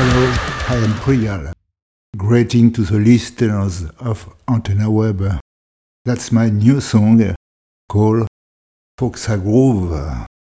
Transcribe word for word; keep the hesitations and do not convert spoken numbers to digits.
I am Prial. Greeting to the listeners of Antenna Web. That's my new song called Foxa Groove.